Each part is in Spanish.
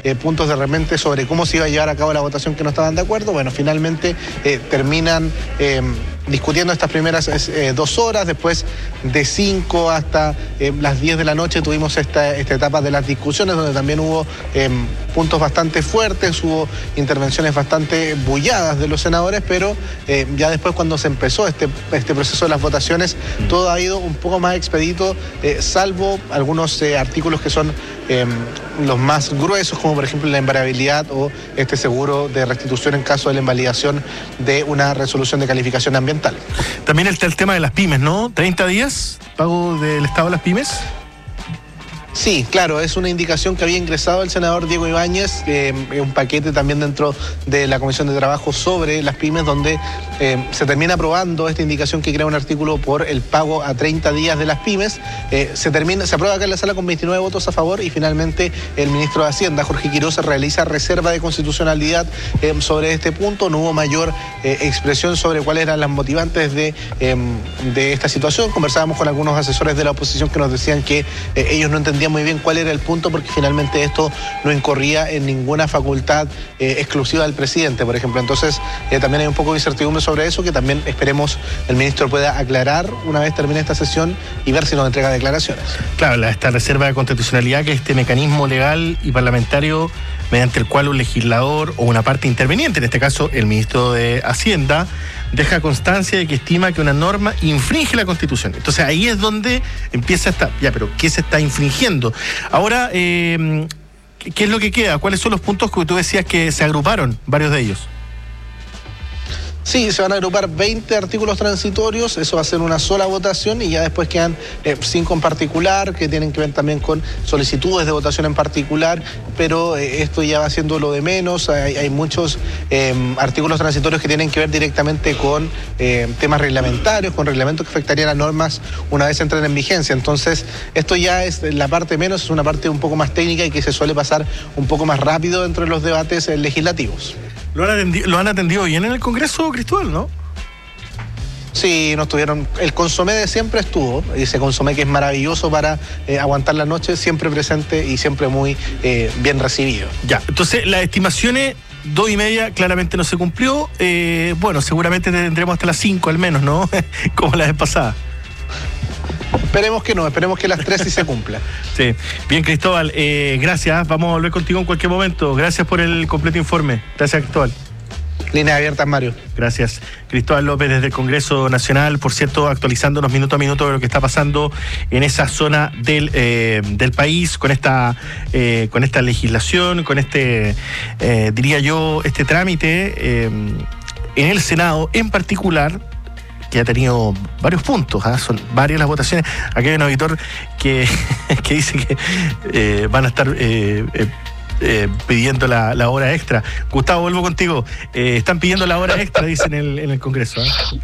puntos de repente sobre cómo se iba a llevar a cabo la votación que no estaban de acuerdo. Bueno, finalmente terminan discutiendo estas primeras 2 horas, después de 5 hasta las 10 de la noche tuvimos esta etapa de las discusiones, donde también hubo puntos bastante fuertes, hubo intervenciones bastante bulladas de los senadores, pero ya después, cuando se empezó este proceso de las votaciones, todo ha ido un poco más expedito, salvo algunos artículos que son los más gruesos, como por ejemplo la invariabilidad o este seguro de restitución en caso de la invalidación de una resolución de calificación ambiental. También está el tema de las pymes, ¿no? 30 días, pago del Estado a las pymes. Sí, claro, es una indicación que había ingresado el senador Diego Ibáñez, un paquete también dentro de la Comisión de Trabajo sobre las pymes, donde se termina aprobando esta indicación que crea un artículo por el pago a 30 días de las pymes. Se aprueba acá en la sala con 29 votos a favor, y finalmente el ministro de Hacienda, Jorge Quiroz, realiza reserva de constitucionalidad sobre este punto. No hubo mayor expresión sobre cuáles eran las motivantes de esta situación. Conversábamos con algunos asesores de la oposición que nos decían que ellos no entendían muy bien cuál era el punto, porque finalmente esto no incorría en ninguna facultad exclusiva del presidente, por ejemplo. Entonces también hay un poco de incertidumbre sobre eso, que también esperemos el ministro pueda aclarar una vez termine esta sesión y ver si nos entrega declaraciones. Claro, esta reserva de constitucionalidad, que es este mecanismo legal y parlamentario mediante el cual un legislador o una parte interveniente, en este caso el ministro de Hacienda, deja constancia de que estima que una norma infringe la Constitución. Entonces ahí es donde empieza pero ¿qué se está infringiendo? Ahora, ¿qué es lo que queda? ¿Cuáles son los puntos que tú decías que se agruparon, varios de ellos? Sí, se van a agrupar 20 artículos transitorios, eso va a ser una sola votación, y ya después quedan 5 en particular, que tienen que ver también con solicitudes de votación en particular, pero esto ya va siendo lo de menos. Hay muchos artículos transitorios que tienen que ver directamente con temas reglamentarios, con reglamentos que afectarían a normas una vez entren en vigencia. Entonces, esto ya es la parte menos, es una parte un poco más técnica y que se suele pasar un poco más rápido dentro de los debates legislativos. Lo han atendido bien en el Congreso, Cristóbal, ¿no? Sí, nos tuvieron. El consomé de siempre estuvo, ese consomé que es maravilloso para aguantar la noche, siempre presente y siempre muy bien recibido. Ya, entonces las estimaciones 2:30 claramente no se cumplió. Bueno, seguramente tendremos hasta las 5 al menos, ¿no? Como la vez pasada. Esperemos que no, esperemos que las 3 sí se cumpla. Sí, bien, Cristóbal, gracias, vamos a volver contigo en cualquier momento. Gracias por el completo informe. Gracias, Cristóbal. Líneas abiertas, Mario. Gracias. Cristóbal López desde el Congreso Nacional, por cierto, actualizándonos minuto a minuto de lo que está pasando en esa zona del país, con esta legislación, con diría yo, este trámite en el Senado en particular, que ha tenido varios puntos, son varias las votaciones. Aquí hay un auditor que dice que van a estar pidiendo la hora extra. Gustavo, vuelvo contigo. Están pidiendo la hora extra, dicen en el Congreso.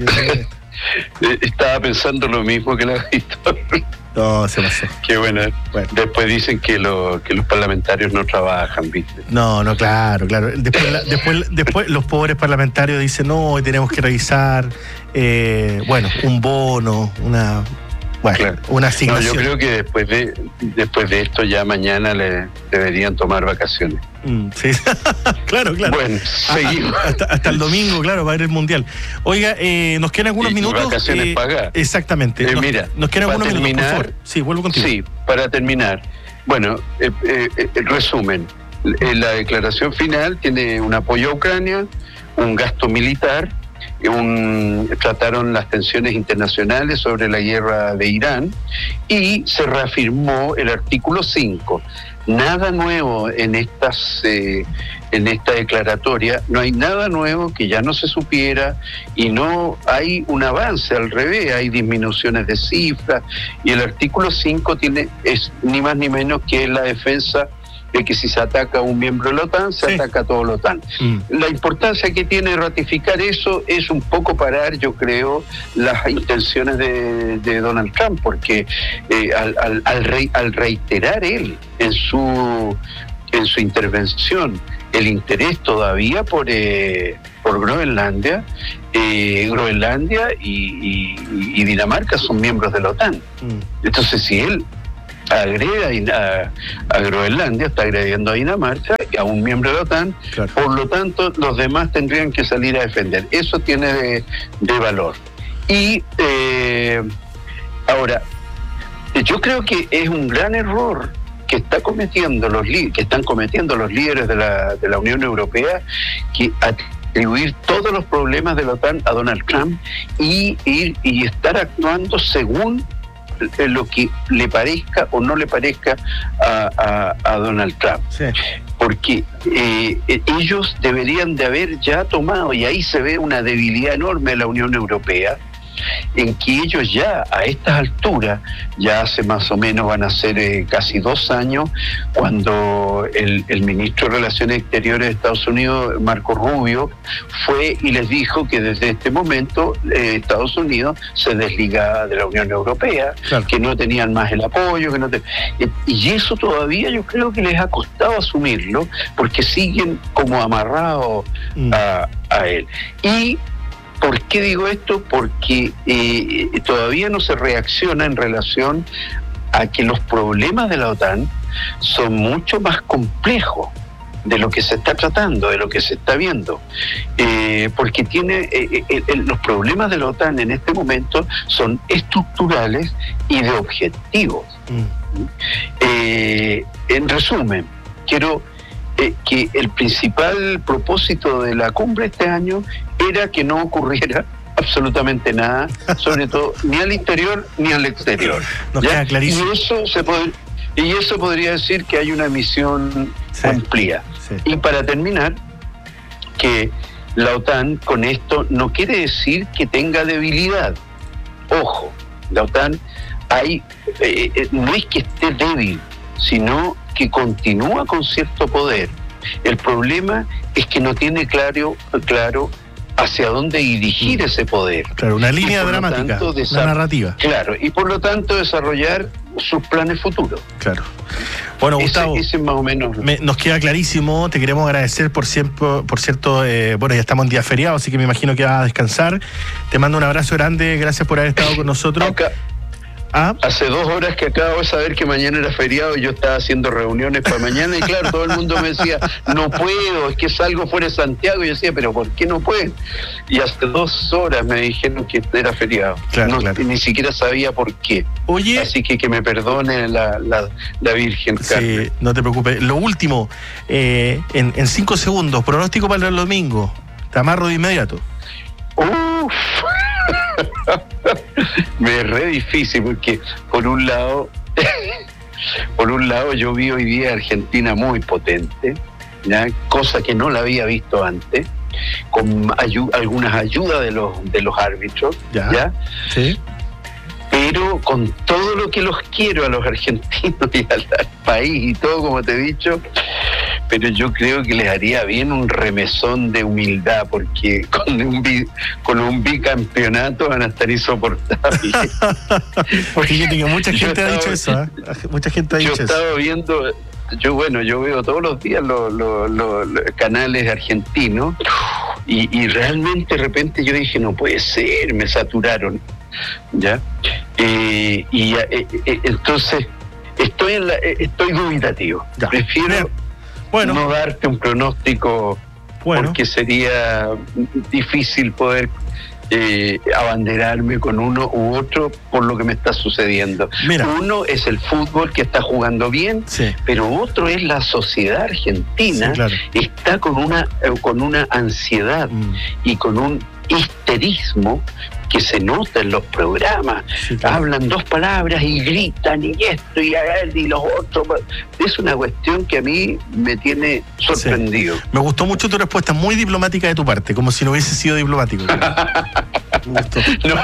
Estaba pensando lo mismo que el auditor. No, se pasó. Qué bueno. Después dicen que los parlamentarios no trabajan, ¿viste? No, claro. Después los pobres parlamentarios dicen, no, hoy tenemos que revisar, un bono, una asignación. No, yo creo que después de esto ya mañana le deberían tomar vacaciones. Sí, claro. Bueno, seguimos. Hasta el domingo, claro, va a ir el Mundial. Oiga, nos quedan algunos minutos. Vacaciones pagadas. Exactamente. Nos quedan algunos minutos, por favor. Sí, vuelvo contigo. Sí, para terminar. Bueno, resumen. La declaración final tiene un apoyo a Ucrania, un gasto militar, trataron las tensiones internacionales sobre la guerra de Irán, y se reafirmó el artículo 5. Nada nuevo en esta declaratoria, no hay nada nuevo que ya no se supiera, y no hay un avance, al revés, hay disminuciones de cifras, y el artículo 5 es ni más ni menos que la defensa de que si se ataca a un miembro de la OTAN, se ataca a todo la OTAN. La importancia que tiene ratificar eso es un poco parar, yo creo, las intenciones de Donald Trump, porque al reiterar él en su intervención el interés todavía por Groenlandia, Groenlandia y Dinamarca son miembros de la OTAN. Entonces, si él agrede a Groenlandia, está agrediendo a Dinamarca, a un miembro de la OTAN, Claro. por lo tanto los demás tendrían que salir a defender. Eso tiene de valor. Y ahora, yo creo que es un gran error que están cometiendo los líderes de la Unión Europea, que atribuir todos los problemas de la OTAN a Donald Trump y estar actuando según lo que le parezca o no le parezca a Donald Trump. Sí. Porque ellos deberían de haber ya tomado, y ahí se ve una debilidad enorme de la Unión Europea, en que ellos ya a estas alturas, ya hace más o menos, van a ser casi 2 años, cuando el ministro de Relaciones Exteriores de Estados Unidos, Marco Rubio, fue y les dijo que desde este momento Estados Unidos se desligaba de la Unión Europea, Claro. que no tenían más el apoyo, y eso todavía yo creo que les ha costado asumirlo, porque siguen como amarrados a él. Y ¿por qué digo esto? Porque todavía no se reacciona en relación a que los problemas de la OTAN son mucho más complejos de lo que se está tratando, de lo que se está viendo. Porque los problemas de la OTAN en este momento son estructurales y de objetivos. En resumen, quiero que el principal propósito de la cumbre este año era que no ocurriera absolutamente nada, sobre todo ni al interior ni al exterior. Nos queda clarísimo. Y eso podría decir que hay una misión cumplida. Sí. Y para terminar, que la OTAN con esto no quiere decir que tenga debilidad. Ojo, la OTAN no es que esté débil, sino que continúa con cierto poder. El problema es que no tiene claro hacia dónde dirigir ese poder. Claro, una línea dramática, una narrativa. Claro, y por lo tanto desarrollar sus planes futuros. Claro. Bueno, Gustavo, ese más o menos. Nos queda clarísimo, te queremos agradecer por cierto, bueno, ya estamos en día feriado, así que me imagino que vas a descansar. Te mando un abrazo grande, gracias por haber estado con nosotros. Hace 2 horas que acabo de saber que mañana era feriado y yo estaba haciendo reuniones para mañana y claro, todo el mundo me decía, no puedo, es que salgo fuera de Santiago, y yo decía, pero ¿por qué no pueden? Y hace 2 horas me dijeron que era feriado. Claro. Ni siquiera sabía por qué. Oye, así que me perdone la Virgen Carmen. Sí, no te preocupes. Lo último, en 5 segundos, pronóstico para el domingo. Te amarro de inmediato. Uf. Me es re difícil porque por un lado yo vi hoy día Argentina muy potente, ¿ya? Cosa que no la había visto antes, con algunas ayudas de los árbitros, ¿ya? Sí. Pero con todo lo que los quiero a los argentinos y al país y todo, como te he dicho, pero yo creo que les haría bien un remesón de humildad, porque con un bicampeonato van a estar insoportables. Porque mucha gente ha dicho eso, ¿eh? Mucha gente ha dicho eso. Yo estaba viendo, yo veo todos los días los canales argentinos y realmente de repente yo dije, no puede ser, me saturaron, ¿ya? Entonces estoy dubitativo. Ya. Prefiero no darte un pronóstico, porque sería difícil poder abanderarme con uno u otro por lo que me está sucediendo. Mira. Uno es el fútbol, que está jugando bien, pero otro es la sociedad argentina, está con una ansiedad y con un histerismo que se nota en los programas. Hablan 2 palabras y gritan y esto y los otros. Es una cuestión que a mí me tiene sorprendido. Me gustó mucho tu respuesta, muy diplomática de tu parte, como si no hubiese sido diplomático. Me gustó.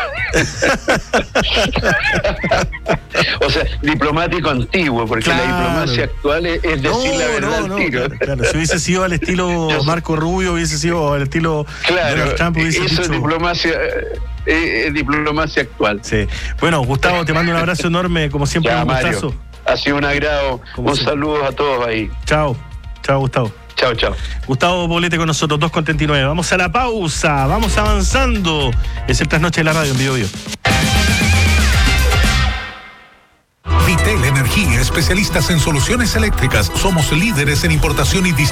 O sea, diplomático antiguo, porque la diplomacia actual es decir la verdad al tiro. Claro, si hubiese sido al estilo Marco Rubio, hubiese sido al estilo Donald Trump, hubiese eso dicho... es diplomacia actual. Sí. Bueno, Gustavo, te mando un abrazo enorme, como siempre, un gustazo. Mario, ha sido un agrado. Un saludo a todos ahí. Chao, Gustavo. Chao. Gustavo Poblete con nosotros, 2:39. Vamos a la pausa, vamos avanzando. Es el Trasnoche de la Radio en Vivo. Vitel Energía especialistas en soluciones eléctricas. Somos líderes en importación y distribución